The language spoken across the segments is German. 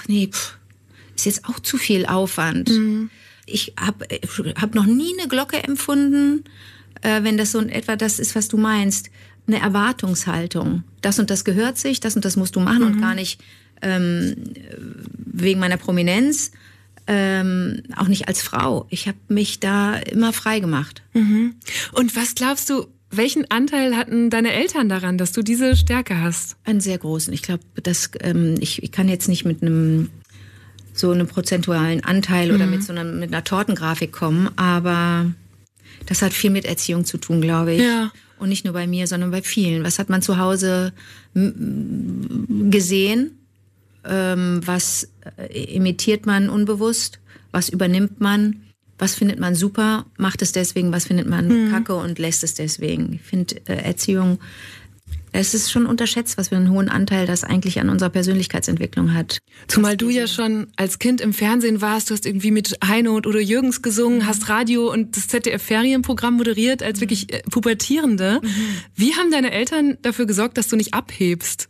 nee, ist jetzt auch zu viel Aufwand. Ich hab noch nie eine Glocke empfunden, wenn das so in etwa das ist, was du meinst, eine Erwartungshaltung. Das und das gehört sich, das und das musst du machen und gar nicht wegen meiner Prominenz, auch nicht als Frau. Ich habe mich da immer frei gemacht. Und was glaubst du, welchen Anteil hatten deine Eltern daran, dass du diese Stärke hast? Einen sehr großen. Ich glaube, ich kann jetzt nicht mit so einem prozentualen Anteil oder mit einer Tortengrafik kommen, aber das hat viel mit Erziehung zu tun, glaube ich. Ja. Und nicht nur bei mir, sondern bei vielen. Was hat man zu Hause gesehen? Was imitiert man unbewusst? Was übernimmt man? Was findet man super? Macht es deswegen? Was findet man kacke und lässt es deswegen? Ich finde Erziehung, es ist schon unterschätzt, was für einen hohen Anteil das eigentlich an unserer Persönlichkeitsentwicklung hat. Zumal du ja schon als Kind im Fernsehen warst, du hast irgendwie mit Heino und Udo Jürgens gesungen, hast Radio und das ZDF-Ferienprogramm moderiert als wirklich Pubertierende. Wie haben deine Eltern dafür gesorgt, dass du nicht abhebst?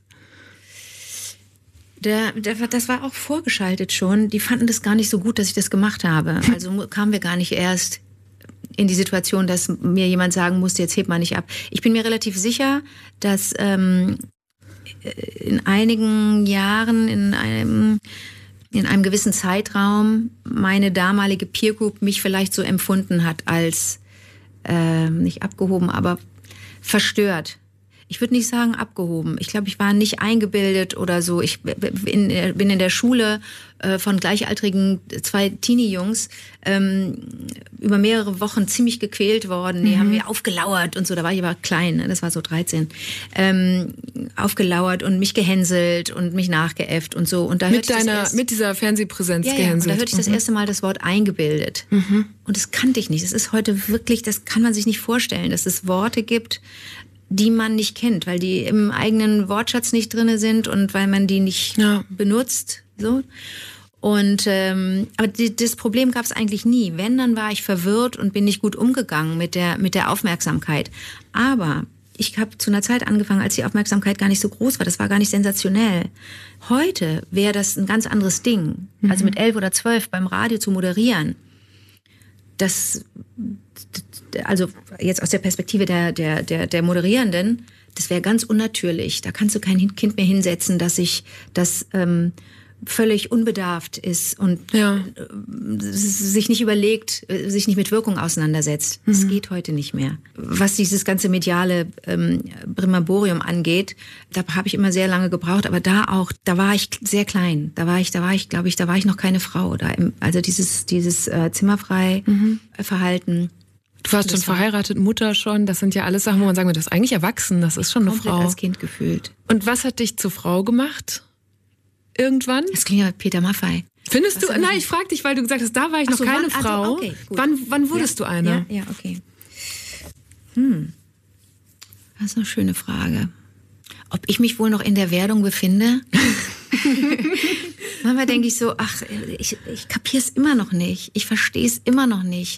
Das war auch vorgeschaltet schon. Die fanden das gar nicht so gut, dass ich das gemacht habe. Also kamen wir gar nicht erst in die Situation, dass mir jemand sagen musste, jetzt heb mal nicht ab. Ich bin mir relativ sicher, dass in einigen Jahren, in einem gewissen Zeitraum, meine damalige Peer Group mich vielleicht so empfunden hat als nicht abgehoben, aber verstört. Ich würde nicht sagen abgehoben. Ich glaube, ich war nicht eingebildet oder so. Ich bin in der Schule von gleichaltrigen 2 Teenie-Jungs über mehrere Wochen ziemlich gequält worden. Die haben mir aufgelauert und so. Da war ich aber klein, ne? Das war so 13. Aufgelauert und mich gehänselt und mich nachgeäfft und so. Und da mit dieser Fernsehpräsenz gehänselt. Und da hörte ich das erste Mal das Wort eingebildet. Und das kannte ich nicht. Es ist heute wirklich, das kann man sich nicht vorstellen, dass es Worte gibt, die man nicht kennt, weil die im eigenen Wortschatz nicht drinne sind und weil man die nicht benutzt. So. Und aber das Problem gab es eigentlich nie. Wenn, dann war ich verwirrt und bin nicht gut umgegangen mit der Aufmerksamkeit. Aber ich habe zu einer Zeit angefangen, als die Aufmerksamkeit gar nicht so groß war. Das war gar nicht sensationell. Heute wäre das ein ganz anderes Ding. Also mit 11 oder 12 beim Radio zu moderieren. Also jetzt aus der Perspektive der Moderierenden, das wäre ganz unnatürlich. Da kannst du kein Kind mehr hinsetzen, das völlig unbedarft ist und sich nicht überlegt, sich nicht mit Wirkung auseinandersetzt. Das geht heute nicht mehr. Was dieses ganze mediale Brimborium angeht, da habe ich immer sehr lange gebraucht, aber da war ich sehr klein. Da war ich, glaube ich, noch keine Frau. Also dieses zimmerfrei Verhalten. Du warst schon verheiratet, Mutter schon. Das sind ja alles Sachen, wo man sagen würde, das ist eigentlich erwachsen, das ist schon eine Frau. Komplett als Kind gefühlt. Und was hat dich zur Frau gemacht? Irgendwann? Das klingt ja Peter Maffay. Findest du? Nein, ich frage dich, weil du gesagt hast, da war ich noch keine Frau. Okay, gut. Wann wurdest du eine? Ja, okay. Das ist eine schöne Frage. Ob ich mich wohl noch in der Werdung befinde? Manchmal denke ich so, ich kapier's immer noch nicht. Ich verstehe es immer noch nicht.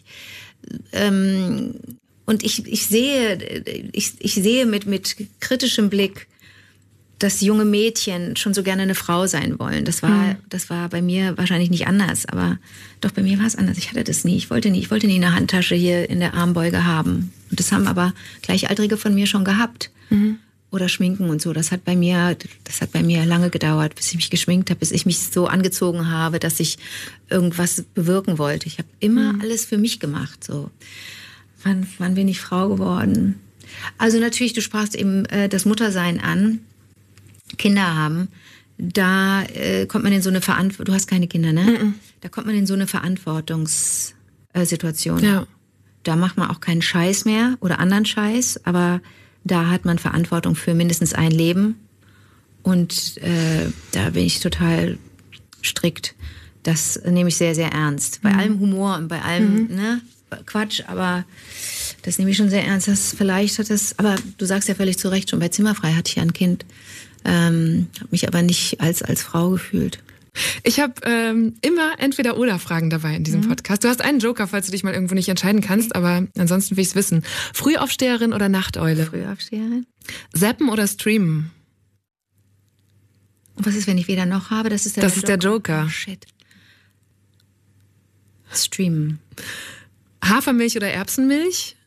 Und ich sehe mit kritischem Blick, dass junge Mädchen schon so gerne eine Frau sein wollen. Das war bei mir wahrscheinlich nicht anders, aber doch bei mir war es anders. Ich hatte das nie. Ich wollte nie eine Handtasche hier in der Armbeuge haben. Und das haben aber Gleichaltrige von mir schon gehabt. Oder Schminken und so. Das hat bei mir lange gedauert, bis ich mich geschminkt habe, bis ich mich so angezogen habe, dass ich irgendwas bewirken wollte. Ich habe immer alles für mich gemacht. So. Wann bin ich Frau geworden? Also natürlich, du sprachst eben das Muttersein an. Kinder haben, da kommt man in so eine Verantwortung. Du hast keine Kinder, ne? Da kommt man in so eine Verantwortungssituation. Ja. Da macht man auch keinen Scheiß mehr oder anderen Scheiß, aber da hat man Verantwortung für mindestens ein Leben. Und da bin ich total strikt. Das nehme ich sehr, sehr ernst. Bei allem Humor und bei allem Quatsch, aber das nehme ich schon sehr ernst. Aber du sagst ja völlig zu Recht, schon bei Zimmerfrei hatte ich ja ein Kind. Habe mich aber nicht als Frau gefühlt. Ich habe immer Entweder-Oder-Fragen dabei in diesem Podcast. Du hast einen Joker, falls du dich mal irgendwo nicht entscheiden kannst, aber ansonsten will ich es wissen. Frühaufsteherin oder Nachteule? Frühaufsteherin. Zappen oder streamen? Und was ist, wenn ich weder noch habe? Das ist der Joker. Oh, shit. Streamen. Hafermilch oder Erbsenmilch?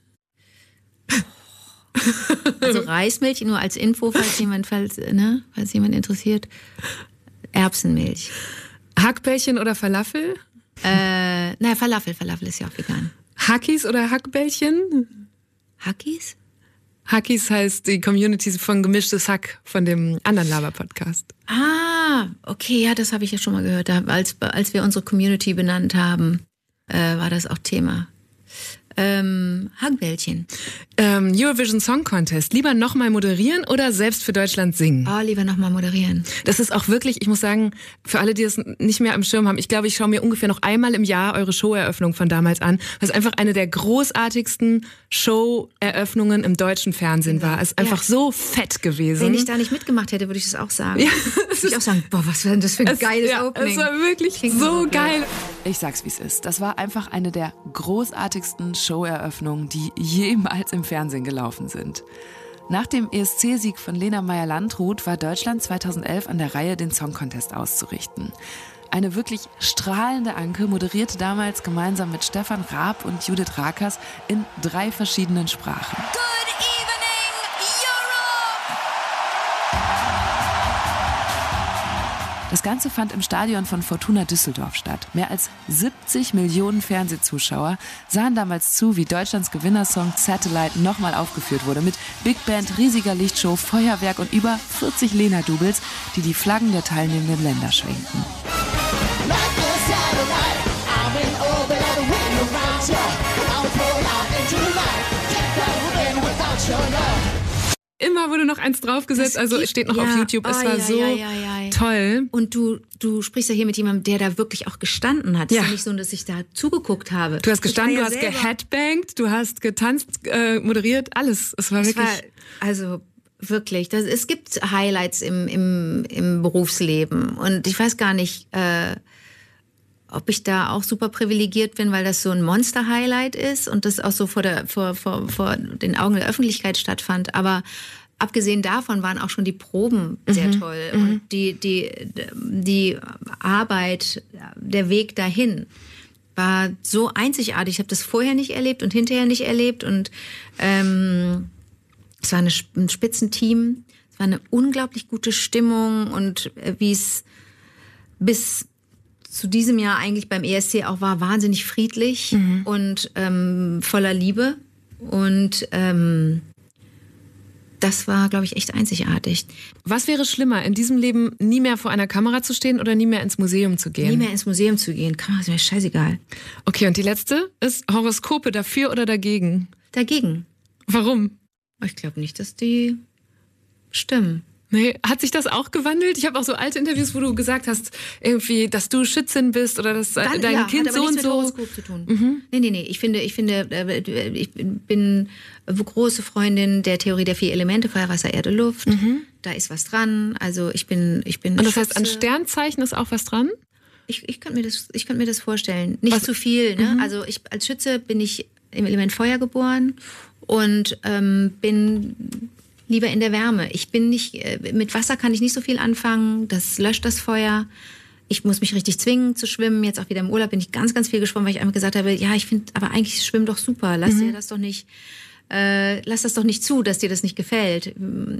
Also Reismilch, nur als Info, falls jemand interessiert. Erbsenmilch. Hackbällchen oder Falafel? Falafel ist ja auch vegan. Hackies oder Hackbällchen? Hackies? Hackies heißt die Community von Gemischtes Hack, von dem anderen Laber-Podcast. Ah, okay, ja, das habe ich ja schon mal gehört. Als wir unsere Community benannt haben, war das auch Thema. Hackbällchen. Eurovision Song Contest. Lieber nochmal moderieren oder selbst für Deutschland singen? Oh, lieber nochmal moderieren. Das ist auch wirklich, ich muss sagen, für alle, die es nicht mehr am Schirm haben, ich glaube, ich schaue mir ungefähr noch einmal im Jahr eure Showeröffnung von damals an, was einfach eine der großartigsten Showeröffnungen im deutschen Fernsehen war. Es ist einfach so fett gewesen. Wenn ich da nicht mitgemacht hätte, würde ich das auch sagen. Ja, würde ich auch sagen, boah, was war denn das für ein geiles Opening. Es war wirklich so geil. Ich sag's, wie es ist. Das war einfach eine der großartigsten Showeröffnungen, die jemals im Fernsehen gelaufen sind. Nach dem ESC-Sieg von Lena Meyer-Landrut war Deutschland 2011 an der Reihe, den Song Contest auszurichten. Eine wirklich strahlende Anke moderierte damals gemeinsam mit Stefan Raab und Judith Rakers in 3 verschiedenen Sprachen. Good evening, Europe! Das Ganze fand im Stadion von Fortuna Düsseldorf statt. Mehr als 70 Millionen Fernsehzuschauer sahen damals zu, wie Deutschlands Gewinnersong Satellite nochmal aufgeführt wurde. Mit Big Band, riesiger Lichtshow, Feuerwerk und über 40 Lena-Doubles, die die Flaggen der teilnehmenden Länder schwenkten. Immer wurde noch eins draufgesetzt, also es steht noch auf YouTube. Es war so toll. Und du sprichst ja hier mit jemandem, der da wirklich auch gestanden hat. Es ist ja nicht so, dass ich da zugeguckt habe. Du hast gestanden, du hast geheadbangt, du hast getanzt, moderiert, alles. Es war wirklich... Also wirklich, es gibt Highlights im Berufsleben. Und ich weiß gar nicht, ob ich da auch super privilegiert bin, weil das so ein Monster-Highlight ist und das auch so vor den Augen der Öffentlichkeit stattfand. Aber abgesehen davon waren auch schon die Proben sehr toll. Und die Arbeit, der Weg dahin war so einzigartig. Ich habe das vorher nicht erlebt und hinterher nicht erlebt. Und es war ein Spitzenteam. Es war eine unglaublich gute Stimmung. Und wie es bis zu diesem Jahr eigentlich beim ESC auch war, wahnsinnig friedlich und voller Liebe. Und das war, glaube ich, echt einzigartig. Was wäre schlimmer, in diesem Leben nie mehr vor einer Kamera zu stehen oder nie mehr ins Museum zu gehen? Nie mehr ins Museum zu gehen. Kamera ist mir scheißegal. Okay, und die letzte ist Horoskope, dafür oder dagegen? Dagegen. Warum? Ich glaube nicht, dass die stimmen. Nee, hat sich das auch gewandelt? Ich habe auch so alte Interviews, wo du gesagt hast, irgendwie, dass du Schützin bist oder dass dein Kind hat so aber und nichts so. mit Horoskop zu tun. Nee. Ich bin eine große Freundin der Theorie der 4 Elemente, Feuer, Wasser, Erde, Luft. Da ist was dran. Also ich bin. Und das heißt, an Sternzeichen ist auch was dran? Ich könnte mir das vorstellen. Nicht zu viel. Ne? Also als Schütze bin ich im Element Feuer geboren und bin lieber in der Wärme. Ich bin nicht, mit Wasser kann ich nicht so viel anfangen. Das löscht das Feuer. Ich muss mich richtig zwingen zu schwimmen. Jetzt auch wieder im Urlaub bin ich ganz, ganz viel geschwommen, weil ich einmal gesagt habe, ja, ich finde, aber eigentlich schwimmen doch super. Lass das doch nicht zu, dass dir das nicht gefällt.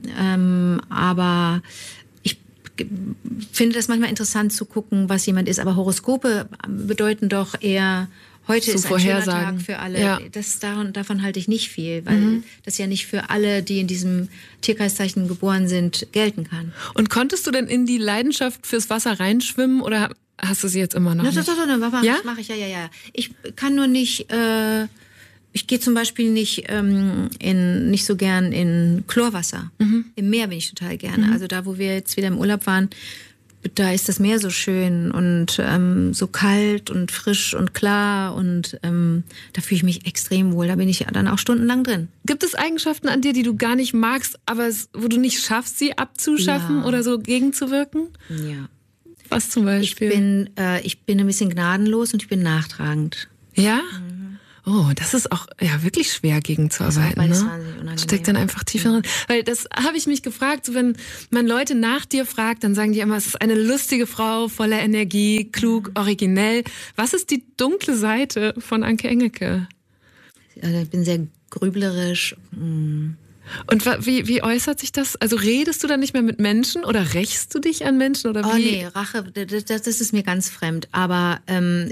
Aber ich finde das manchmal interessant zu gucken, was jemand ist. Aber Horoskope bedeuten doch eher, heute ist ein schöner Tag für alle. Ja. Davon halte ich nicht viel, weil das ja nicht für alle, die in diesem Tierkreiszeichen geboren sind, gelten kann. Und konntest du denn in die Leidenschaft fürs Wasser reinschwimmen oder hast du sie jetzt immer noch nicht? Ja? Mach ich, ja. Ich kann nur nicht, ich gehe zum Beispiel nicht so gern in Chlorwasser. Im Meer bin ich total gerne. Also da, wo wir jetzt wieder im Urlaub waren, da ist das Meer so schön und so kalt und frisch und klar und da fühle ich mich extrem wohl. Da bin ich dann auch stundenlang drin. Gibt es Eigenschaften an dir, die du gar nicht magst, aber wo du nicht schaffst, sie abzuschaffen oder so gegenzuwirken? Ja. Was zum Beispiel? Ich bin ein bisschen gnadenlos und ich bin nachtragend. Ja? Oh, das ist auch ja wirklich schwer gegenzuarbeiten. Das ne? Steckt dann einfach tiefer drin. Weil das habe ich mich gefragt, so wenn man Leute nach dir fragt, dann sagen die immer, es ist eine lustige Frau, voller Energie, klug, originell. Was ist die dunkle Seite von Anke Engelke? Also ich bin sehr grüblerisch. Und wie äußert sich das? Also redest du dann nicht mehr mit Menschen oder rächst du dich an Menschen? Oder wie? Oh nee, Rache, das ist mir ganz fremd. Aber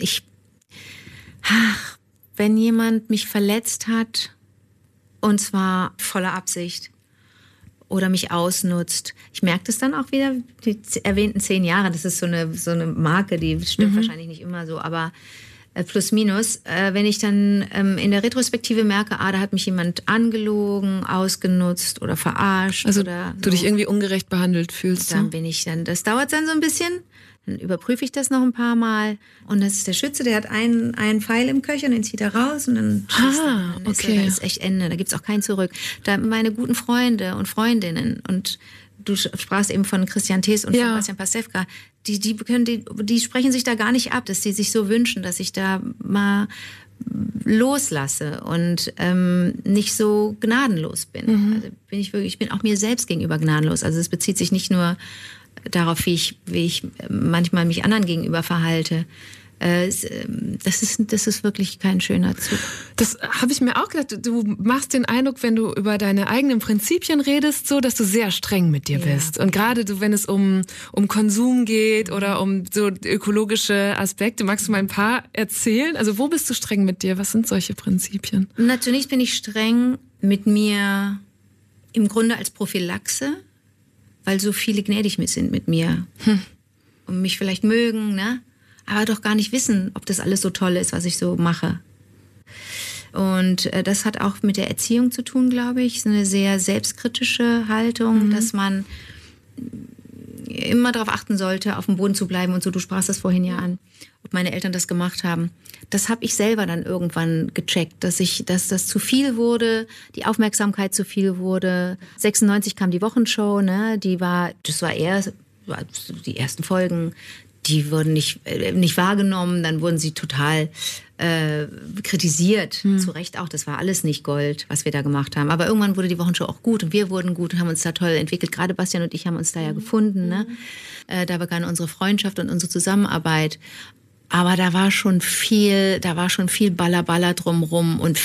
wenn jemand mich verletzt hat, und zwar voller Absicht, oder mich ausnutzt, ich merke das dann auch wieder, die erwähnten 10 Jahre, das ist so eine Marke, die stimmt wahrscheinlich nicht immer so, aber plus minus, wenn ich dann in der Retrospektive merke, da hat mich jemand angelogen, ausgenutzt oder verarscht. Also oder du dich irgendwie ungerecht behandelt fühlst. Dann bin ich dann, das dauert dann so ein bisschen, dann überprüfe ich das noch ein paar Mal und das ist der Schütze, der hat einen Pfeil im Köcher und den zieht er raus und dann schießt er. Dann okay. ist echt Ende, da gibt's auch kein Zurück. Da meine guten Freunde und Freundinnen und du sprachst eben von Christian Thees und von Bastian Pastewka, die sprechen sich da gar nicht ab, dass sie sich so wünschen, dass ich da mal loslasse und nicht so gnadenlos bin. Also ich bin auch mir selbst gegenüber gnadenlos. Also es bezieht sich nicht nur darauf, wie ich manchmal mich anderen gegenüber verhalte. Das ist wirklich kein schöner Zug. Das habe ich mir auch gedacht. Du machst den Eindruck, wenn du über deine eigenen Prinzipien redest, so, dass du sehr streng mit dir bist. Und gerade wenn es um Konsum geht oder um so ökologische Aspekte, magst du mal ein paar erzählen? Also wo bist du streng mit dir? Was sind solche Prinzipien? Na, zunächst bin ich streng mit mir im Grunde als Prophylaxe, weil so viele gnädig sind mit mir und mich vielleicht mögen, ne? Aber doch gar nicht wissen, ob das alles so toll ist, was ich so mache. Und das hat auch mit der Erziehung zu tun, glaube ich. So eine sehr selbstkritische Haltung, dass man immer darauf achten sollte, auf dem Boden zu bleiben und so. Du sprachst das vorhin ja an, ob meine Eltern das gemacht haben. Das habe ich selber dann irgendwann gecheckt, dass das zu viel wurde, die Aufmerksamkeit zu viel wurde. 96 kam die Wochenshow, ne? Die war die ersten Folgen. Die wurden nicht wahrgenommen, dann wurden sie total kritisiert, zu Recht auch. Das war alles nicht Gold, was wir da gemacht haben. Aber irgendwann wurde die Wochenshow auch gut und wir wurden gut und haben uns da toll entwickelt. Gerade Bastian und ich haben uns da ja gefunden. Ne? Da begann unsere Freundschaft und unsere Zusammenarbeit. Aber da war schon viel Balla drumrum und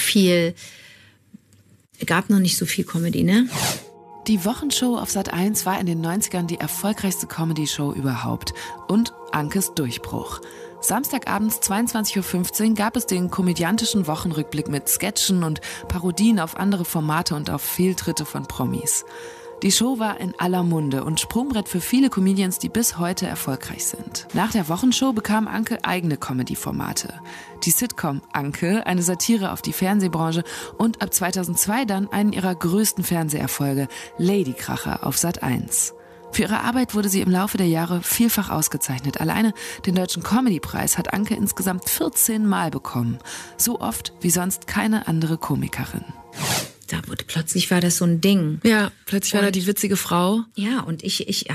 gab noch nicht so viel Comedy, ne? Die Wochenshow auf Sat.1 war in den 90ern die erfolgreichste Comedy-Show überhaupt und Ankes Durchbruch. Samstagabends 22.15 Uhr gab es den komödiantischen Wochenrückblick mit Sketchen und Parodien auf andere Formate und auf Fehltritte von Promis. Die Show war in aller Munde und Sprungbrett für viele Comedians, die bis heute erfolgreich sind. Nach der Wochenshow bekam Anke eigene Comedy-Formate. Die Sitcom Anke, eine Satire auf die Fernsehbranche und ab 2002 dann einen ihrer größten Fernseherfolge, Ladykracher auf Sat.1. Für ihre Arbeit wurde sie im Laufe der Jahre vielfach ausgezeichnet. Alleine den Deutschen Comedy-Preis hat Anke insgesamt 14 Mal bekommen. So oft wie sonst keine andere Komikerin. Plötzlich war das so ein Ding. Ja, plötzlich war da die witzige Frau. Ja, und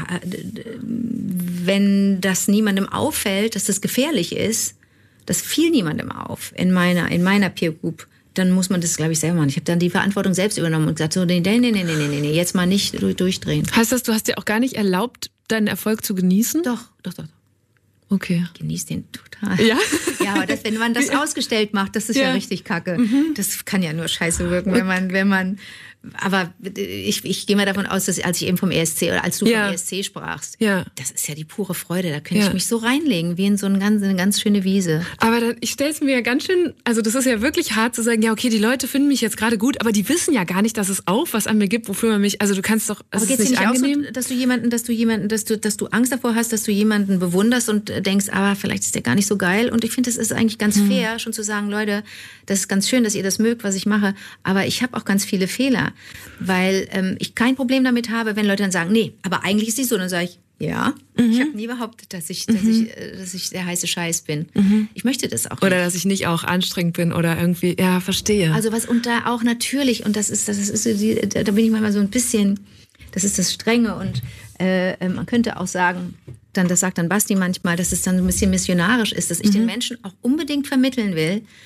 wenn das niemandem auffällt, dass das gefährlich ist, das fiel niemandem auf in meiner Peer Group, dann muss man das, glaube ich, selber machen. Ich habe dann die Verantwortung selbst übernommen und gesagt, so, nee, jetzt mal nicht durchdrehen. Heißt das, du hast dir auch gar nicht erlaubt, deinen Erfolg zu genießen? Doch. Okay. Genieß den total. Ja? Ja, aber wenn man das ausgestellt macht, das ist ja richtig kacke. Das kann ja nur scheiße wirken, wenn man aber ich gehe mal davon aus, dass als ich eben vom ESC oder als du vom ESC sprachst, das ist ja die pure Freude. Da könnte ich mich so reinlegen, wie in so eine ganz schöne Wiese. Aber ich stelle es mir ja ganz schön, also das ist ja wirklich hart zu sagen, ja okay, die Leute finden mich jetzt gerade gut, aber die wissen ja gar nicht, dass es auch was an mir gibt, wofür man mich, also du kannst doch, aber geht's dir nicht angenehm? Auch so, dass du Angst davor hast, dass du jemanden bewunderst und denkst, aber vielleicht ist der gar nicht so geil. Und ich finde, es ist eigentlich ganz fair, schon zu sagen, Leute, das ist ganz schön, dass ihr das mögt, was ich mache, aber ich habe auch ganz viele Fehler. Weil ich kein Problem damit habe, wenn Leute dann sagen, nee, aber eigentlich ist die so. Dann sage ich, ja, ich habe nie behauptet, dass ich der heiße Scheiß bin. Ich möchte das auch nicht. Oder dass ich nicht auch anstrengend bin oder irgendwie, ja, verstehe. Also und da auch natürlich, und da bin ich manchmal so ein bisschen, das ist das Strenge und man könnte auch sagen, das sagt dann Basti manchmal, dass es dann so ein bisschen missionarisch ist, dass ich den Menschen auch unbedingt vermitteln will,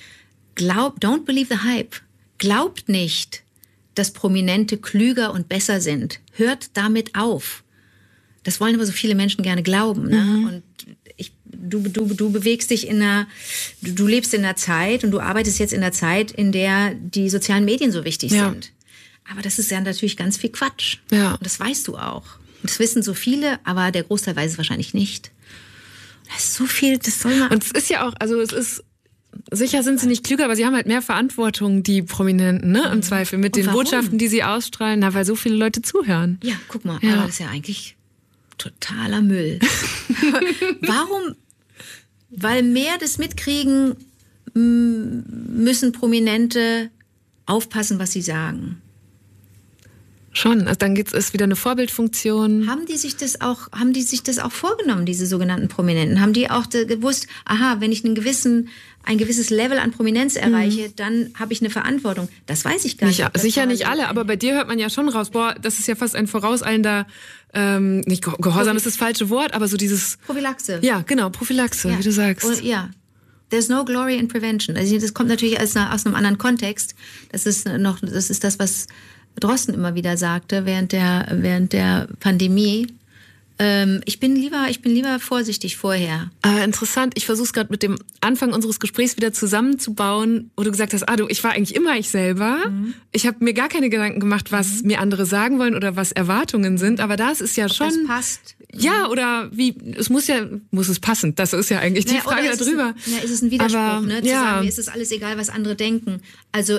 don't believe the hype. Glaubt nicht, dass Prominente klüger und besser sind. Hört damit auf. Das wollen aber so viele Menschen gerne glauben. Ne? Und du bewegst dich du lebst in einer Zeit und du arbeitest jetzt in einer Zeit, in der die sozialen Medien so wichtig sind. Aber das ist ja natürlich ganz viel Quatsch. Ja. Und das weißt du auch. Und das wissen so viele, aber der Großteil weiß es wahrscheinlich nicht. Das ist so viel, das soll man... Und es ist ja auch, sicher sind sie nicht klüger, aber sie haben halt mehr Verantwortung, die Prominenten, ne? Im Zweifel, mit den Botschaften, die sie ausstrahlen, weil so viele Leute zuhören. Ja, guck mal, aber das ist ja eigentlich totaler Müll. Warum? Weil mehr das mitkriegen, müssen Prominente aufpassen, was sie sagen. Schon, also dann ist wieder eine Vorbildfunktion. Haben die sich das auch vorgenommen, diese sogenannten Prominenten? Haben die auch gewusst, aha, wenn ich ein gewisses Level an Prominenz erreiche, dann habe ich eine Verantwortung. Das weiß ich gar nicht. Sicher nicht alle, aber bei dir hört man ja schon raus, das ist ja fast ein vorauseilender, nicht Gehorsam ist das falsche Wort, aber so dieses... Prophylaxe. Ja, genau, Prophylaxe, wie du sagst. Und, there's no glory in prevention. Also das kommt natürlich aus einem anderen Kontext. Das ist das, was Drosten immer wieder sagte während der Pandemie. Ich bin lieber vorsichtig vorher. Interessant. Ich versuche es gerade mit dem Anfang unseres Gesprächs wieder zusammenzubauen, wo du gesagt hast, ich war eigentlich immer ich selber. Ich habe mir gar keine Gedanken gemacht, was mir andere sagen wollen oder was Erwartungen sind. Aber das ist ja schon... Das passt. Ja, oder wie, muss es passen? Das ist ja eigentlich die Frage darüber. Ist es ein Widerspruch, zu sagen, mir ist es alles egal, was andere denken. Also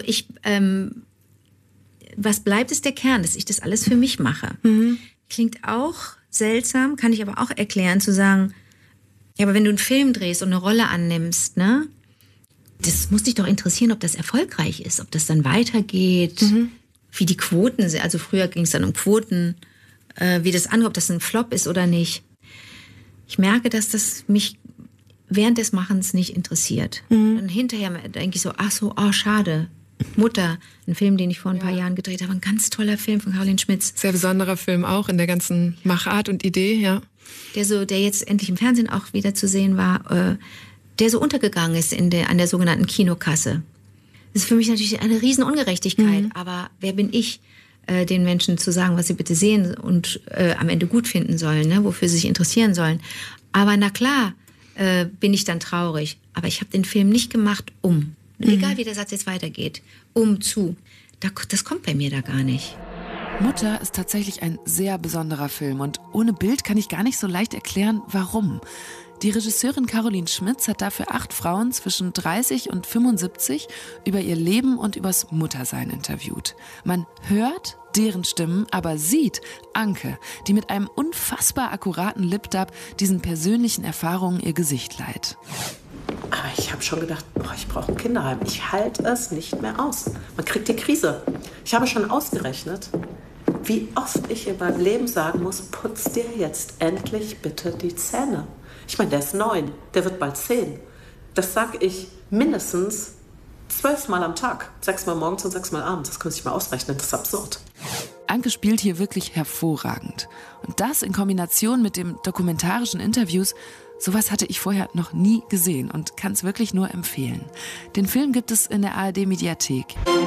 was bleibt, ist der Kern, dass ich das alles für mich mache. Klingt auch seltsam, kann ich aber auch erklären, zu sagen, ja, aber wenn du einen Film drehst und eine Rolle annimmst, ne, das muss dich doch interessieren, ob das erfolgreich ist, ob das dann weitergeht, wie die Quoten sind. Also früher ging es dann um Quoten, wie das andere, ob das ein Flop ist oder nicht. Ich merke, dass das mich während des Machens nicht interessiert. Und hinterher denke ich so, schade. Mutter, ein Film, den ich vor ein paar Jahren gedreht habe, ein ganz toller Film von Caroline Schmitz. Sehr besonderer Film auch in der ganzen Machart und Idee, ja. Der jetzt endlich im Fernsehen auch wieder zu sehen war, der so untergegangen ist an der sogenannten Kinokasse. Das ist für mich natürlich eine Riesenungerechtigkeit, aber wer bin ich, den Menschen zu sagen, was sie bitte sehen und am Ende gut finden sollen, ne, wofür sie sich interessieren sollen. Aber na klar bin ich dann traurig, aber ich habe den Film nicht gemacht, egal wie der Satz jetzt weitergeht, das kommt bei mir da gar nicht. Mutter ist tatsächlich ein sehr besonderer Film und ohne Bild kann ich gar nicht so leicht erklären, warum. Die Regisseurin Caroline Schmitz hat dafür 8 Frauen zwischen 30 und 75 über ihr Leben und übers Muttersein interviewt. Man hört deren Stimmen, aber sieht Anke, die mit einem unfassbar akkuraten Lip-Dub diesen persönlichen Erfahrungen ihr Gesicht leiht. Aber ich habe schon gedacht, ich brauche ein Kinderheim. Ich halte es nicht mehr aus. Man kriegt die Krise. Ich habe schon ausgerechnet, wie oft ich in meinem Leben sagen muss, putz dir jetzt endlich bitte die Zähne. Ich meine, der ist 9, der wird bald 10. Das sage ich mindestens 12 Mal am Tag. 6 Mal morgens und 6 Mal abends. Das können Sie sich mal ausrechnen, das ist absurd. Anke spielt hier wirklich hervorragend. Und das in Kombination mit dem dokumentarischen Interviews, sowas hatte ich vorher noch nie gesehen und kann es wirklich nur empfehlen. Den Film gibt es in der ARD-Mediathek.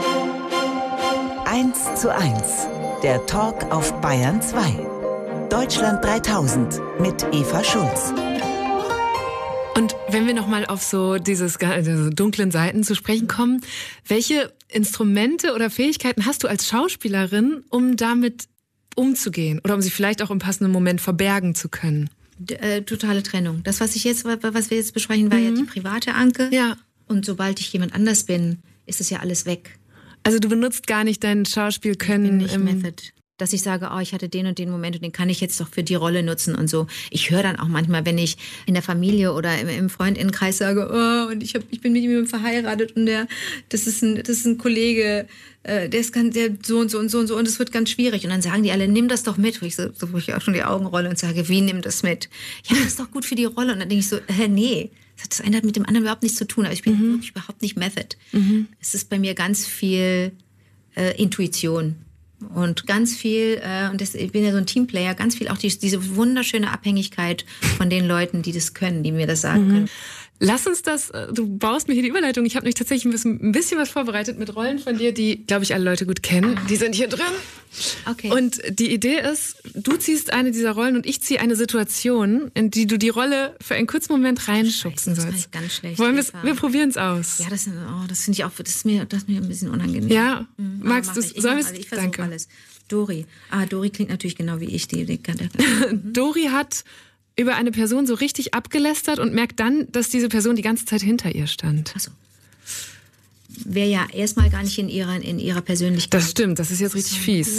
1:1, der Talk auf Bayern 2. Deutschland 3000 mit Eva Schulz. Und wenn wir nochmal auf so diese dunklen Seiten zu sprechen kommen, welche Instrumente oder Fähigkeiten hast du als Schauspielerin, um damit umzugehen oder um sie vielleicht auch im passenden Moment verbergen zu können? Totale Trennung. Das, was wir jetzt besprechen, war ja die private Anke. Ja. Und sobald ich jemand anders bin, ist es ja alles weg. Also du benutzt gar nicht dein Schauspielkönnen. Ich bin nicht Method. Dass ich sage, ich hatte den und den Moment und den kann ich jetzt doch für die Rolle nutzen und so. Ich höre dann auch manchmal, wenn ich in der Familie oder im Freundinnenkreis sage, und ich bin mit ihm verheiratet und das ist ein Kollege, der so und so und so und so und es wird ganz schwierig. Und dann sagen die alle, nimm das doch mit. Wo ich auch schon die Augen rolle und sage, wie nimm das mit? Ja, das ist doch gut für die Rolle. Und dann denke ich so, nee. Das eine hat mit dem anderen überhaupt nichts zu tun. Aber ich bin wirklich überhaupt nicht Method. Es ist bei mir ganz viel Intuition. Und ganz viel, ich bin ja so ein Teamplayer, ganz viel auch diese wunderschöne Abhängigkeit von den Leuten, die das können, die mir das sagen können. Lass uns du baust mir hier die Überleitung. Ich habe nämlich tatsächlich ein bisschen was vorbereitet mit Rollen von dir, die, glaube ich, alle Leute gut kennen. Die sind hier drin. Okay. Und die Idee ist, du ziehst eine dieser Rollen und ich ziehe eine Situation, in die du die Rolle für einen kurzen Moment reinschubsen das kann sollst. ich ganz schlecht. Wir probieren es aus. Ja, das finde ich auch, das ist mir ein bisschen unangenehm. Ja, magst du es? Ich versuche alles. Dori. Dori klingt natürlich genau wie ich. Dori hat über eine Person so richtig abgelästert und merkt dann, dass diese Person die ganze Zeit hinter ihr stand. Achso. Wäre ja erstmal gar nicht in ihrer Persönlichkeit. Das stimmt, das ist jetzt richtig fies.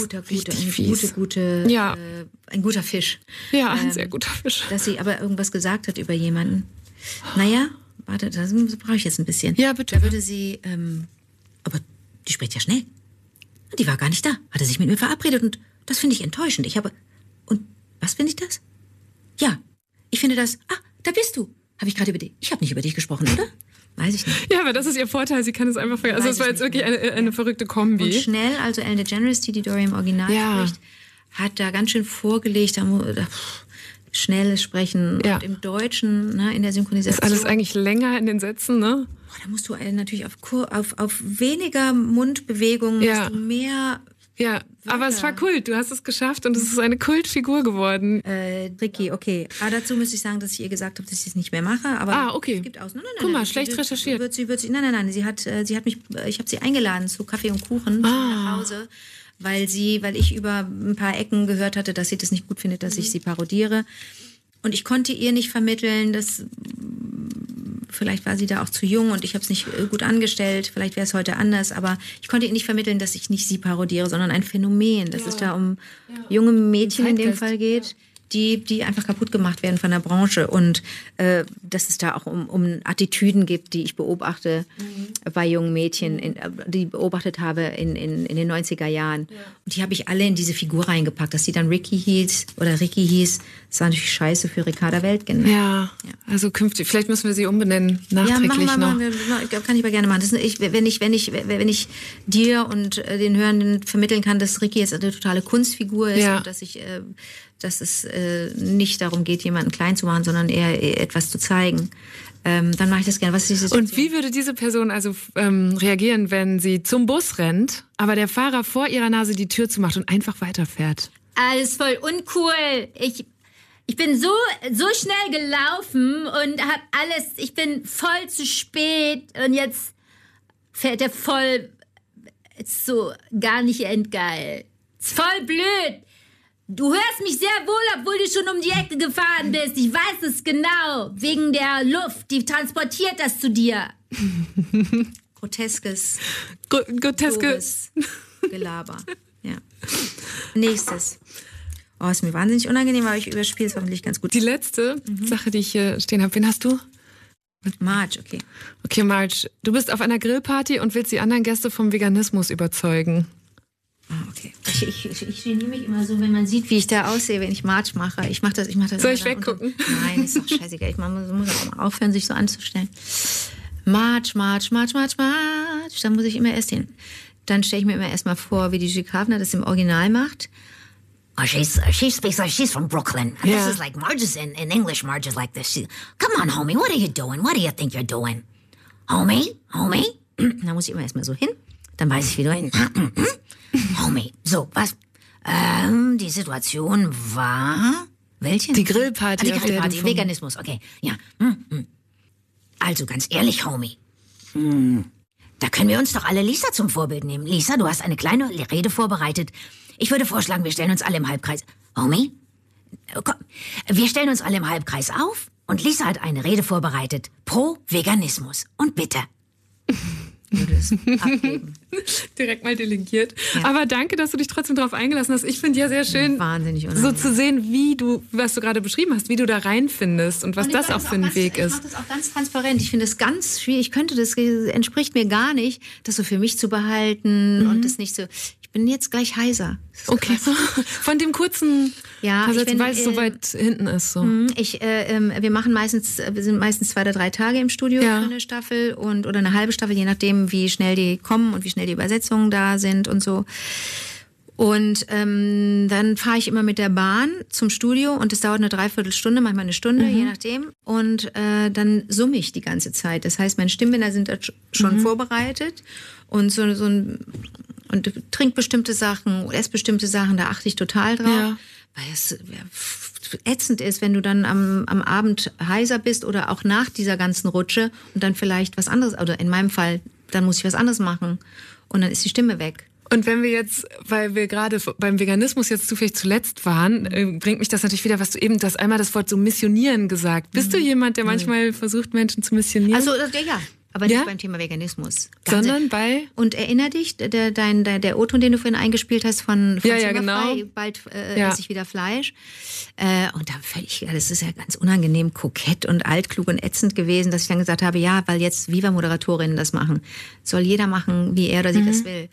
Ein guter Fisch. Ja, ein sehr guter Fisch. Dass sie aber irgendwas gesagt hat über jemanden. Naja, warte, das brauche ich jetzt ein bisschen. Ja, bitte. Da würde sie, aber die spricht ja schnell. Die war gar nicht da, hatte sich mit mir verabredet und das finde ich enttäuschend. Und was finde ich das? Ja, ich finde das, da bist du. Habe ich gerade ich habe nicht über dich gesprochen, oder? Weiß ich nicht. Ja, aber das ist ihr Vorteil, sie kann es einfach vergessen. Also es war jetzt wirklich eine verrückte Kombi. Und schnell, also Ellen DeGeneres, die Dory im Original spricht, hat da ganz schön vorgelegt, schnelles Sprechen. Und im Deutschen, ne, in der Synchronisation. Ist alles eigentlich länger in den Sätzen, ne? Da musst du natürlich auf weniger Mundbewegungen, hast du mehr... Ja, aber es war Kult. Du hast es geschafft und es ist eine Kultfigur geworden. Ricky, okay. Aber dazu müsste ich sagen, dass ich ihr gesagt habe, dass ich es nicht mehr mache. Aber okay. Es gibt aus. Nein, Guck mal, schlecht recherchiert. Nein. Sie hat mich, ich habe sie eingeladen zu Kaffee und Kuchen nach Hause, weil ich über ein paar Ecken gehört hatte, dass sie das nicht gut findet, dass ich sie parodiere. Und ich konnte ihr nicht vermitteln, dass vielleicht war sie da auch zu jung und ich habe es nicht gut angestellt. Vielleicht wäre es heute anders, aber ich konnte ihr nicht vermitteln, dass ich nicht sie parodiere, sondern ein Phänomen, dass es da um junge Mädchen in dem Fall geht, die einfach kaputt gemacht werden von der Branche und dass es da auch um Attitüden gibt, die ich beobachte bei jungen Mädchen, die ich beobachtet habe in den 90er Jahren. Ja. Und die habe ich alle in diese Figur reingepackt, dass sie dann Ricky hieß. Das war natürlich scheiße für Ricarda Weltgen. Ja, also künftig, vielleicht müssen wir sie umbenennen, nachträglich noch. Kann ich aber gerne machen. Wenn ich dir und den Hörenden vermitteln kann, dass Ricky jetzt eine totale Kunstfigur ist und dass es nicht darum geht, jemanden klein zu machen, sondern eher etwas zu zeigen. Dann mache ich das gerne. Was ist diese Und wie würde diese Person also reagieren, wenn sie zum Bus rennt, aber der Fahrer vor ihrer Nase die Tür zumacht und einfach weiterfährt? Alles voll uncool. Ich bin so schnell gelaufen und ich bin voll zu spät und jetzt fährt er voll, ist so gar nicht endgeil. Ist voll blöd. Du hörst mich sehr wohl, obwohl du schon um die Ecke gefahren bist. Ich weiß es genau. Wegen der Luft. Die transportiert das zu dir. Groteskes Gelaber. Ja. Nächstes. Oh, ist mir wahnsinnig unangenehm, aber ich überspiele es hoffentlich ganz gut. Die letzte Sache, die ich hier stehen habe. Wen hast du? Marge, okay. Okay, Marge. Du bist auf einer Grillparty und willst die anderen Gäste vom Veganismus überzeugen. Okay. Ich geniere mich immer so, wenn man sieht, wie ich da aussehe, wenn ich Marge mache. Ich mache das Soll ich weggucken? Nein, ist doch scheißegal. Man muss auch mal aufhören, sich so anzustellen. Marge. Da muss ich immer erst hin. Dann stelle ich mir immer erstmal vor, wie die Gigi Kavner das im Original macht. Oh, she's from Brooklyn. And this is like, Marge is in English, Marge is like this. Come on, homie, what are you doing? What do you think you're doing? Homie? Da muss ich immer erstmal so hin. Dann weiß ich, wie du hin. Homie, so, was? Die Situation war... Welche? Die Grillparty. Die Grillparty, Veganismus, okay. Ja. Also, ganz ehrlich, Homie. Da können wir uns doch alle Lisa zum Vorbild nehmen. Lisa, du hast eine kleine Rede vorbereitet. Ich würde vorschlagen, wir stellen uns alle im Halbkreis... Homie? Komm. Wir stellen uns alle im Halbkreis auf und Lisa hat eine Rede vorbereitet pro Veganismus. Und bitte... Würde es abgeben. Direkt mal delegiert. Ja. Aber danke, dass du dich trotzdem darauf eingelassen hast. Ich finde ja sehr schön, wahnsinnig so zu sehen, was du gerade beschrieben hast, wie du da reinfindest und was das auch für ein Weg ist. Ich mache das auch ganz transparent. Ich finde es ganz schwierig. Das entspricht mir gar nicht, das so für mich zu behalten und das nicht so... Ich bin jetzt gleich heiser. Okay. Von dem kurzen, weil es so weit hinten ist. So. Wir sind meistens 2 oder 3 Tage im Studio für eine Staffel oder eine halbe Staffel, je nachdem, wie schnell die kommen und wie schnell die Übersetzungen da sind und so. Und dann fahre ich immer mit der Bahn zum Studio und es dauert eine Dreiviertelstunde, manchmal eine Stunde, je nachdem. Und dann summe ich die ganze Zeit. Das heißt, meine Stimmbänder sind schon vorbereitet und und trink bestimmte Sachen, ess bestimmte Sachen, da achte ich total drauf. Ja. Weil es ätzend ist, wenn du dann am Abend heiser bist oder auch nach dieser ganzen Rutsche und dann vielleicht was anderes, oder in meinem Fall, dann muss ich was anderes machen und dann ist die Stimme weg. Und wenn wir jetzt, weil wir gerade beim Veganismus jetzt zufällig zuletzt waren, bringt mich das natürlich wieder, was du eben, du hast einmal das Wort so missionieren gesagt. Bist du jemand, der manchmal versucht, Menschen zu missionieren? Also, ja. Aber nicht beim Thema Veganismus. Sondern bei? Und erinner dich, der O-Ton, den du vorhin eingespielt hast von ja, genau. Bald esse ich wieder Fleisch. Und da das ist ja ganz unangenehm kokett und altklug und ätzend gewesen, dass ich dann gesagt habe, ja, weil jetzt Viva-Moderatorinnen das machen. Soll jeder machen, wie er oder sie das will.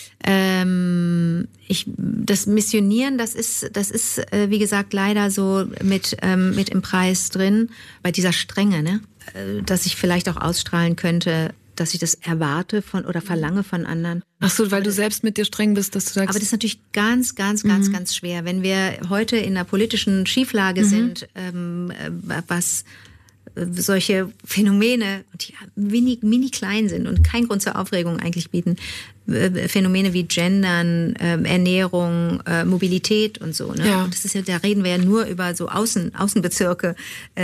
Das Missionieren, das ist wie gesagt leider so mit im Preis drin, bei dieser Strenge, ne? Dass ich vielleicht auch ausstrahlen könnte, dass ich das erwarte oder verlange von anderen. Ach so, weil du selbst mit dir streng bist, dass du sagst. Aber das ist natürlich ganz, ganz, ganz, ganz schwer, wenn wir heute in einer politischen Schieflage sind, was solche Phänomene, die mini klein sind und keinen Grund zur Aufregung eigentlich bieten, Phänomene wie Gendern, Ernährung, Mobilität und so. Ne? Ja. Und das ist ja, da reden wir ja nur über so Außenbezirke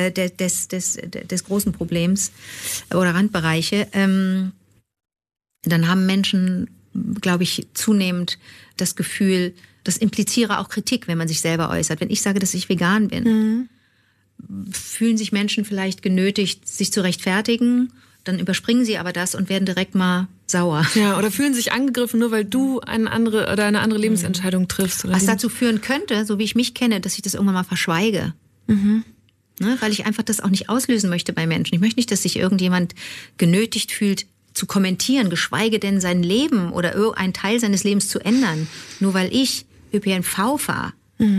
des großen Problems oder Randbereiche. Dann haben Menschen, glaube ich, zunehmend das Gefühl, das impliziere auch Kritik, wenn man sich selber äußert. Wenn ich sage, dass ich vegan bin, fühlen sich Menschen vielleicht genötigt, sich zu rechtfertigen. Dann überspringen sie aber das und werden direkt mal sauer. Ja, oder fühlen sich angegriffen, nur weil du eine andere Lebensentscheidung triffst. Oder was dazu führen könnte, so wie ich mich kenne, dass ich das irgendwann mal verschweige. Ne, weil ich einfach das auch nicht auslösen möchte bei Menschen. Ich möchte nicht, dass sich irgendjemand genötigt fühlt, zu kommentieren, geschweige denn sein Leben oder irgendeinen Teil seines Lebens zu ändern. Nur weil ich ÖPNV fahre.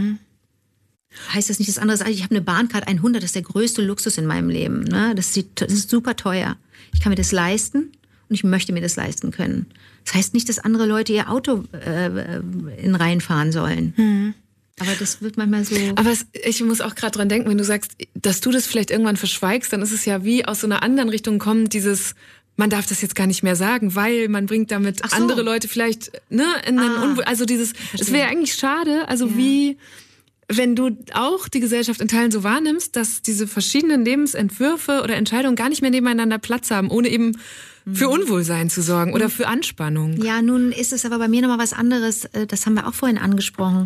Heißt das nicht das andere? Ich habe eine Bahncard 100, das ist der größte Luxus in meinem Leben. Ne? Das ist super teuer. Ich kann mir das leisten und ich möchte mir das leisten können. Das heißt nicht, dass andere Leute ihr Auto in Reihen fahren sollen. Aber das wird manchmal so... Aber ich muss auch gerade dran denken, wenn du sagst, dass du das vielleicht irgendwann verschweigst, dann ist es ja wie aus so einer anderen Richtung kommen, dieses... Man darf das jetzt gar nicht mehr sagen, weil man bringt damit andere Leute vielleicht in einen also dieses... Es wäre eigentlich schade, also wie... Wenn du auch die Gesellschaft in Teilen so wahrnimmst, dass diese verschiedenen Lebensentwürfe oder Entscheidungen gar nicht mehr nebeneinander Platz haben, ohne eben für Unwohlsein zu sorgen oder für Anspannung. Ja, nun ist es aber bei mir nochmal was anderes. Das haben wir auch vorhin angesprochen.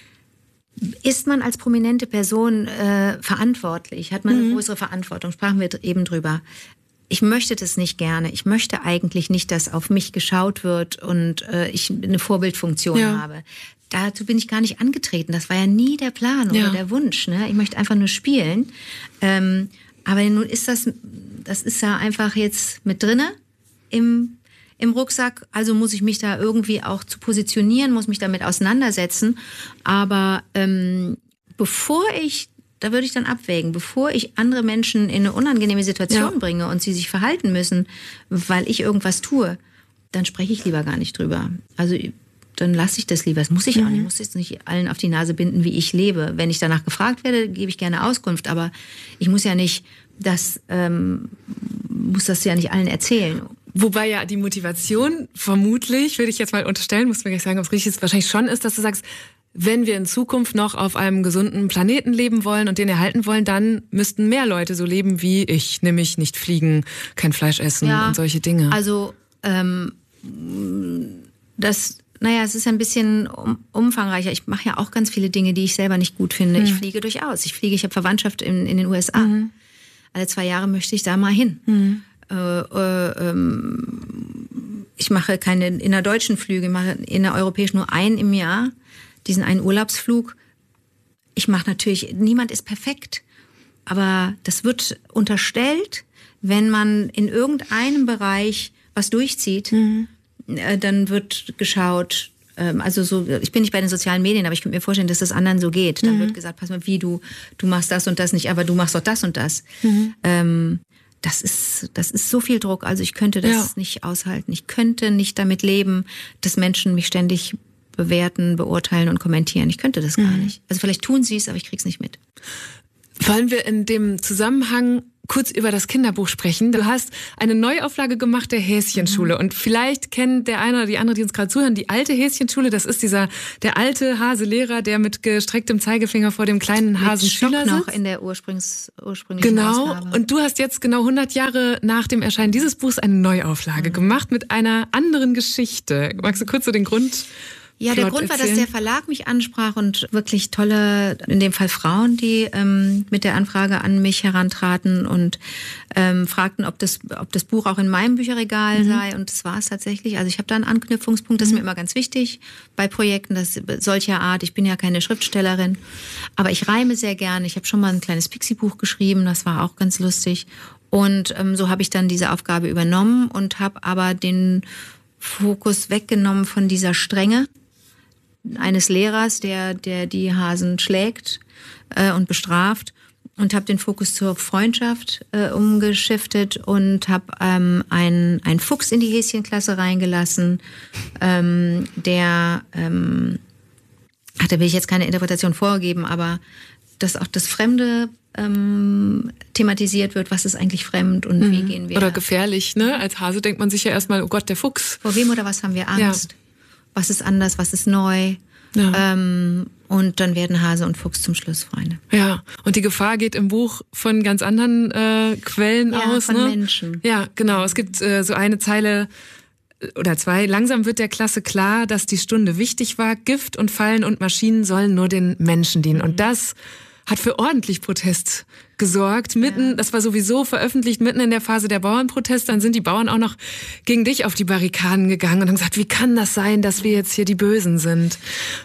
Ist man als prominente Person verantwortlich? Hat man eine größere Verantwortung? Sprachen wir eben drüber. Ich möchte das nicht gerne. Ich möchte eigentlich nicht, dass auf mich geschaut wird und ich eine Vorbildfunktion habe. Dazu bin ich gar nicht angetreten. Das war ja nie der Plan oder der Wunsch. Ne? Ich möchte einfach nur spielen. Aber nun ist das ist ja einfach jetzt mit drinne im Rucksack. Also muss ich mich da irgendwie auch zu positionieren, muss mich damit auseinandersetzen. Aber da würde ich dann abwägen, bevor ich andere Menschen in eine unangenehme Situation bringe und sie sich verhalten müssen, weil ich irgendwas tue, dann spreche ich lieber gar nicht drüber. Also dann lasse ich das lieber. Das muss ich auch nicht. Ich muss jetzt nicht allen auf die Nase binden, wie ich lebe. Wenn ich danach gefragt werde, gebe ich gerne Auskunft. Aber ich muss ja nicht muss das ja nicht allen erzählen. Wobei ja die Motivation vermutlich, würde ich jetzt mal unterstellen, muss mir gleich sagen, ob es richtig ist, wahrscheinlich schon ist, dass du sagst, wenn wir in Zukunft noch auf einem gesunden Planeten leben wollen und den erhalten wollen, dann müssten mehr Leute so leben wie ich, nämlich nicht fliegen, kein Fleisch essen und solche Dinge. Also es ist ein bisschen umfangreicher. Ich mache ja auch ganz viele Dinge, die ich selber nicht gut finde. Ich fliege durchaus. Ich habe Verwandtschaft in den USA. Alle 2 Jahre möchte ich da mal hin. Ich mache keine innerdeutschen Flüge, ich mache innereuropäisch nur einen im Jahr, diesen einen Urlaubsflug. Ich mache natürlich, niemand ist perfekt, aber das wird unterstellt, wenn man in irgendeinem Bereich was durchzieht, dann wird geschaut, ich bin nicht bei den sozialen Medien, aber ich könnte mir vorstellen, dass das anderen so geht. Dann wird gesagt, pass mal, wie du machst das und das nicht, aber du machst doch das und das. Das ist so viel Druck, also ich könnte das nicht aushalten. Ich könnte nicht damit leben, dass Menschen mich ständig bewerten, beurteilen und kommentieren. Ich könnte das gar nicht. Also vielleicht tun sie es, aber ich krieg's nicht mit. Wollen wir in dem Zusammenhang kurz über das Kinderbuch sprechen? Du hast eine Neuauflage gemacht der Häschenschule und vielleicht kennt der eine oder die andere, die uns gerade zuhören, die alte Häschenschule. Das ist der alte Haselehrer, der mit gestrecktem Zeigefinger vor dem kleinen Hasenschüler sitzt. Noch in der ursprünglichen Genau. Ausgabe. Und du hast jetzt genau 100 Jahre nach dem Erscheinen dieses Buchs eine Neuauflage gemacht mit einer anderen Geschichte. Magst du kurz so den Grund? Ja, der Grund war, dass der Verlag mich ansprach und wirklich tolle, in dem Fall Frauen, die mit der Anfrage an mich herantraten und fragten, ob das Buch auch in meinem Bücherregal sei. Und das war es tatsächlich. Also ich habe da einen Anknüpfungspunkt, das ist mir immer ganz wichtig bei Projekten solcher Art. Ich bin ja keine Schriftstellerin, aber ich reime sehr gerne. Ich habe schon mal ein kleines Pixie-Buch geschrieben, das war auch ganz lustig. Und so habe ich dann diese Aufgabe übernommen und habe aber den Fokus weggenommen von dieser Strenge eines Lehrers, der die Hasen schlägt und bestraft, und habe den Fokus zur Freundschaft umgeschiftet und habe einen Fuchs in die Häschenklasse reingelassen, da will ich jetzt keine Interpretation vorgeben, aber dass auch das Fremde thematisiert wird, was ist eigentlich fremd und wie gehen wir... Oder gefährlich, ne? Als Hase denkt man sich ja erstmal, oh Gott, der Fuchs. Vor wem oder was haben wir Angst? Ja. Was ist anders, was ist neu? Ja. Und dann werden Hase und Fuchs zum Schluss Freunde. Ja, und die Gefahr geht im Buch von ganz anderen Quellen aus. Von ne? Menschen. Ja, genau. Es gibt so eine Zeile oder zwei. Langsam wird der Klasse klar, dass die Stunde wichtig war. Gift und Fallen und Maschinen sollen nur den Menschen dienen. Und das hat für ordentlich Protest gesorgt. Das war sowieso veröffentlicht mitten in der Phase der Bauernproteste. Dann sind die Bauern auch noch gegen dich auf die Barrikaden gegangen und haben gesagt, wie kann das sein, dass wir jetzt hier die Bösen sind?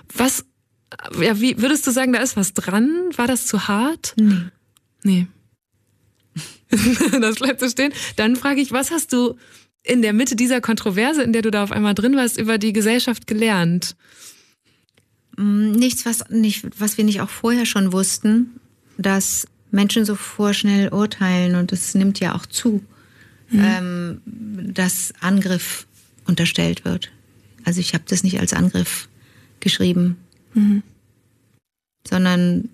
Wie würdest du sagen, da ist was dran? War das zu hart? Nee. Das bleibt so stehen. Dann frage ich, was hast du in der Mitte dieser Kontroverse, in der du da auf einmal drin warst, über die Gesellschaft gelernt? Nichts, was wir nicht auch vorher schon wussten, dass Menschen so vorschnell urteilen, und es nimmt ja auch zu, dass Angriff unterstellt wird. Also ich habe das nicht als Angriff geschrieben, sondern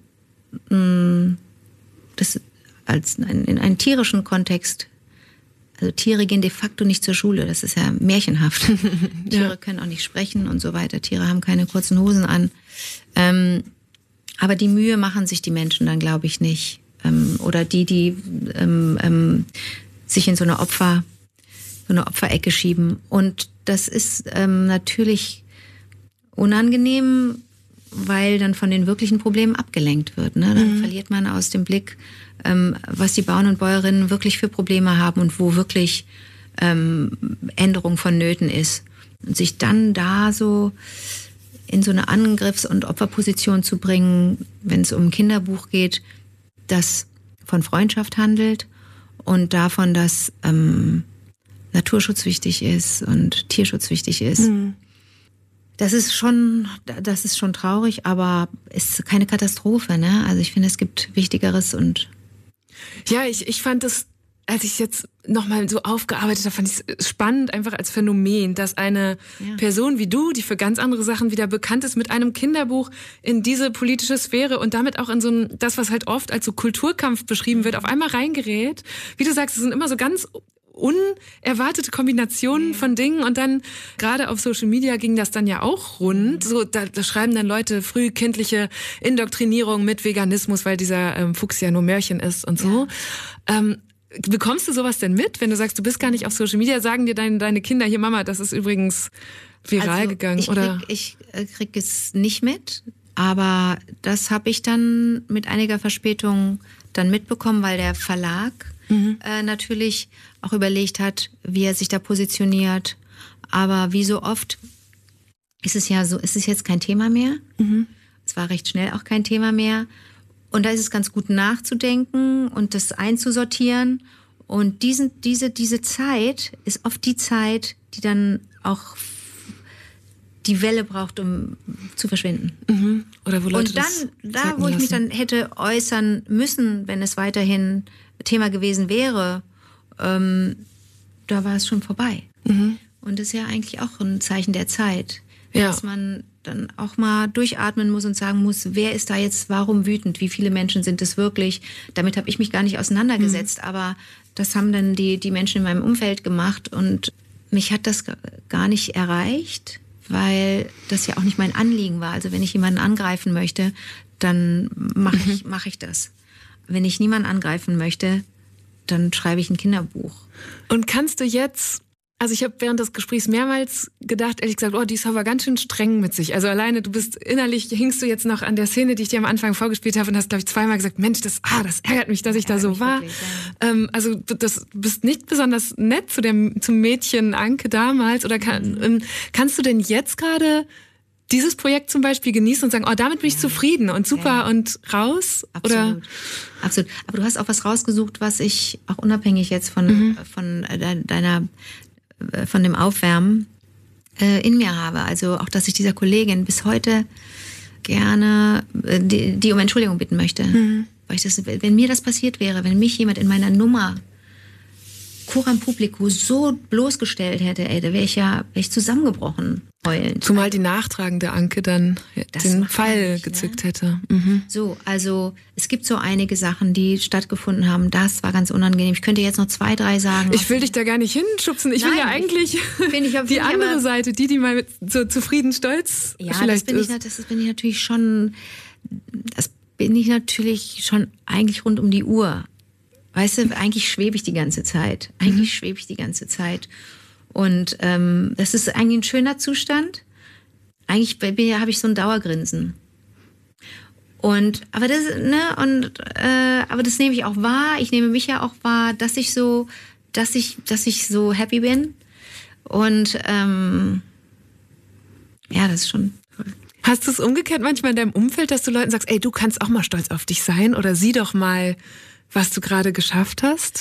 das in einen tierischen Kontext. Also Tiere gehen de facto nicht zur Schule, das ist ja märchenhaft. Tiere können auch nicht sprechen und so weiter. Tiere haben keine kurzen Hosen an. Aber die Mühe machen sich die Menschen dann, glaube ich, nicht. Oder die sich in so eine Opferecke schieben. Und das ist natürlich unangenehm, weil dann von den wirklichen Problemen abgelenkt wird. Ne? Dann verliert man aus dem Blick, was die Bauern und Bäuerinnen wirklich für Probleme haben und wo wirklich Änderung vonnöten ist. Und sich dann da so in so eine Angriffs- und Opferposition zu bringen, wenn es um ein Kinderbuch geht, das von Freundschaft handelt und davon, dass Naturschutz wichtig ist und Tierschutz wichtig ist. Das ist schon traurig, aber ist keine Katastrophe, ne? Also ich finde, es gibt Wichtigeres. Und ja, ich fand es, als ich jetzt nochmal so aufgearbeitet habe, fand ich es spannend, einfach als Phänomen, dass eine Person wie du, die für ganz andere Sachen wieder bekannt ist, mit einem Kinderbuch in diese politische Sphäre und damit auch in das, was halt oft als so Kulturkampf beschrieben wird, auf einmal reingerät. Wie du sagst, es sind immer so ganz unerwartete Kombinationen von Dingen, und dann gerade auf Social Media ging das dann ja auch rund. So, da schreiben dann Leute frühkindliche Indoktrinierung mit Veganismus, weil dieser Fuchs ja nur Märchen ist und so. Bekommst du sowas denn mit, wenn du sagst, du bist gar nicht auf Social Media? Sagen dir deine Kinder, hier Mama, das ist übrigens viral gegangen? Ich krieg es nicht mit, aber das habe ich dann mit einiger Verspätung dann mitbekommen, weil der Verlag natürlich auch überlegt hat, wie er sich da positioniert. Aber wie so oft ist es jetzt kein Thema mehr. Es war recht schnell auch kein Thema mehr. Und da ist es ganz gut nachzudenken und das einzusortieren. Und diese Zeit ist oft die Zeit, die dann auch die Welle braucht, um zu verschwinden. Oder wo Leute und dann, wo ich mich dann hätte äußern müssen, wenn es weiterhin Thema gewesen wäre, da war es schon vorbei. Und das ist ja eigentlich auch ein Zeichen der Zeit, dass man dann auch mal durchatmen muss und sagen muss, wer ist da jetzt warum wütend? Wie viele Menschen sind es wirklich? Damit habe ich mich gar nicht auseinandergesetzt, aber das haben dann die Menschen in meinem Umfeld gemacht und mich hat das gar nicht erreicht, weil das ja auch nicht mein Anliegen war. Also wenn ich jemanden angreifen möchte, dann mache ich das. Wenn ich niemanden angreifen möchte, dann schreibe ich ein Kinderbuch. Und kannst du jetzt, also ich habe während des Gesprächs mehrmals gedacht, ehrlich gesagt, die ist aber ganz schön streng mit sich. Also alleine, innerlich hingst du jetzt noch an der Szene, die ich dir am Anfang vorgespielt habe und hast, glaube ich, zweimal gesagt, Mensch, das ärgert mich, dass ich da so war. Wirklich, ja. Also du bist nicht besonders nett zum Mädchen Anke damals. Oder kannst du denn jetzt gerade dieses Projekt zum Beispiel genießen und sagen, damit bin ich zufrieden und super und raus? Absolut. Oder? Absolut. Aber du hast auch was rausgesucht, was ich auch unabhängig jetzt von dem Aufwärmen in mir habe. Also auch, dass ich dieser Kollegin bis heute gerne die um Entschuldigung bitten möchte. Weil wenn mir das passiert wäre, wenn mich jemand in meiner Nummer coram publico so bloßgestellt hätte, da wäre ich zusammengebrochen, heulend. Zumal die nachtragende Anke dann den Pfeil gezückt hätte. So, also es gibt so einige Sachen, die stattgefunden haben. Das war ganz unangenehm. Ich könnte jetzt noch 2, 3 sagen. Ich will dich da gar nicht hinschubsen. Ich will ja eigentlich die andere Seite, die mal so zufrieden stolz vielleicht ist. Das bin ich natürlich schon eigentlich rund um die Uhr. Weißt du, eigentlich schwebe ich die ganze Zeit. Und das ist eigentlich ein schöner Zustand. Eigentlich habe ich so ein Dauergrinsen. Aber das nehme ich auch wahr. Ich nehme mich ja auch wahr, dass ich so happy bin. Und das ist schon toll. Hast du es umgekehrt manchmal in deinem Umfeld, dass du Leuten sagst, ey, du kannst auch mal stolz auf dich sein oder sieh doch mal, was du gerade geschafft hast?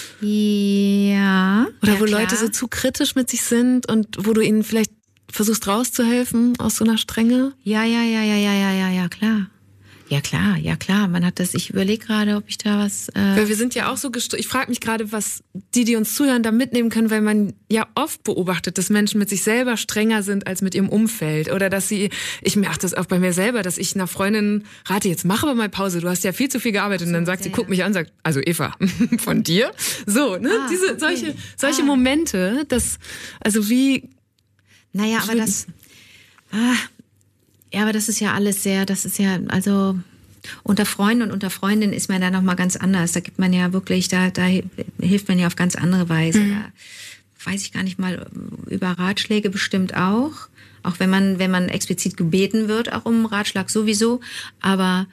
Ja. Oder wo Leute so zu kritisch mit sich sind und wo du ihnen vielleicht versuchst rauszuhelfen aus so einer Strenge? Ja, klar. Ja, klar. Man hat das, ich überlege gerade, ob ich da was... Weil wir sind ja auch so ich frage mich gerade, was die uns zuhören, da mitnehmen können, weil man ja oft beobachtet, dass Menschen mit sich selber strenger sind als mit ihrem Umfeld. Oder dass ich merke das auch bei mir selber, dass ich einer Freundin rate, jetzt mach aber mal Pause, du hast ja viel zu viel gearbeitet. Und dann sagt sie, guckt mich an und sagt, also Eva, von dir? So, ne? Solche Momente, also wie... Naja, aber das... Ja, aber das ist ja alles also unter Freunden und unter Freundinnen ist man da nochmal ganz anders. Da gibt man ja wirklich, da hilft man ja auf ganz andere Weise. Da weiß ich gar nicht mal, über Ratschläge bestimmt auch wenn man explizit gebeten wird, auch um Ratschlag sowieso. Aber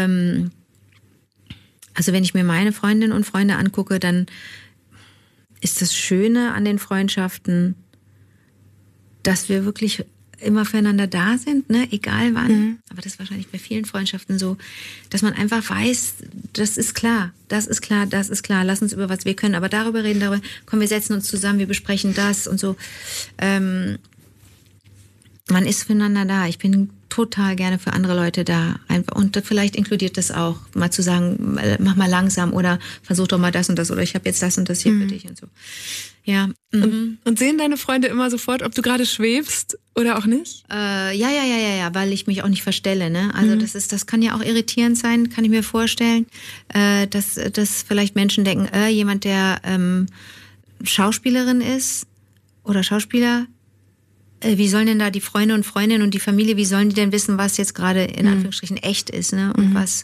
also wenn ich mir meine Freundinnen und Freunde angucke, dann ist das Schöne an den Freundschaften, dass wir wirklich immer füreinander da sind, ne, egal wann. Aber das ist wahrscheinlich bei vielen Freundschaften so, dass man einfach weiß, das ist klar, lass uns über was wir können, aber darüber reden, komm, wir setzen uns zusammen, wir besprechen das und so. Man ist füreinander da. Ich bin total gerne für andere Leute da. Und vielleicht inkludiert das auch, mal zu sagen, mach mal langsam oder versuch doch mal das und das oder ich habe jetzt das und das hier für dich und so. Ja. Und sehen deine Freunde immer sofort, ob du gerade schwebst oder auch nicht? Ja, weil ich mich auch nicht verstelle. Ne? Also das kann ja auch irritierend sein, kann ich mir vorstellen, dass vielleicht Menschen denken, jemand, der Schauspielerin ist oder Schauspieler, wie sollen denn da die Freunde und Freundinnen und die Familie, wie sollen die denn wissen, was jetzt gerade in Anführungsstrichen echt ist, ne? Und was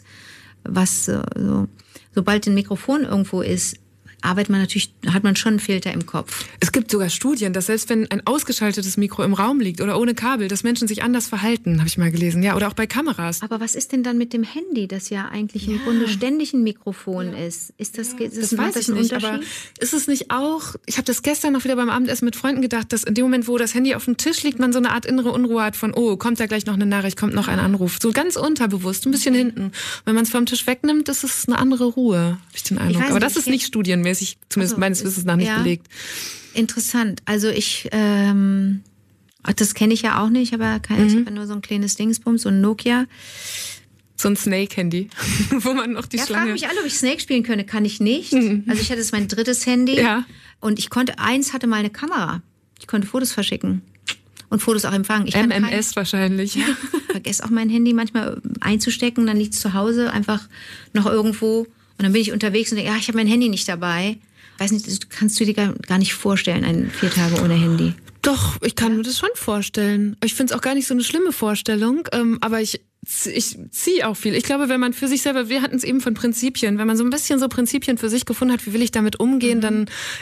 sobald ein Mikrofon irgendwo ist, hat man schon einen Filter im Kopf. Es gibt sogar Studien, dass selbst wenn ein ausgeschaltetes Mikro im Raum liegt oder ohne Kabel, dass Menschen sich anders verhalten, habe ich mal gelesen. Ja, oder auch bei Kameras. Aber was ist denn dann mit dem Handy, das ja eigentlich im Grunde ständig ein Mikrofon ist? Ist das weiß ich nicht, aber ist es nicht auch, ich habe das gestern noch wieder beim Abendessen mit Freunden gedacht, dass in dem Moment, wo das Handy auf dem Tisch liegt, man so eine Art innere Unruhe hat von, kommt da gleich noch eine Nachricht, kommt noch ein Anruf. So ganz unterbewusst, ein bisschen hinten. Wenn man es vom Tisch wegnimmt, ist es eine andere Ruhe, habe ich den Eindruck. Aber das ist nicht studienmäßig, zumindest meines Wissens nach nicht belegt. Interessant. Also das kenne ich ja auch nicht, aber ich habe nur so ein kleines Dingsbums, so ein Nokia. So ein Snake-Handy, wo man noch die Schlange... Ja, fragen mich alle, ob ich Snake spielen könnte. Kann ich nicht. Also ich hatte jetzt mein 3. Handy und eins hatte mal eine Kamera. Ich konnte Fotos verschicken. und Fotos auch empfangen. Ich MMS wahrscheinlich. Ja, vergesse auch mein Handy manchmal einzustecken, dann liegt es zu Hause einfach noch irgendwo und dann bin ich unterwegs und denke, ich habe mein Handy nicht dabei. Weiß nicht, das kannst du dir gar nicht vorstellen, 4 Tage ohne Handy. Doch, ich kann mir das schon vorstellen. Ich finde es auch gar nicht so eine schlimme Vorstellung, aber ich ziehe auch viel. Ich glaube, wenn man für sich selber, wir hatten es eben von Prinzipien, wenn man so ein bisschen so Prinzipien für sich gefunden hat, wie will ich damit umgehen, dann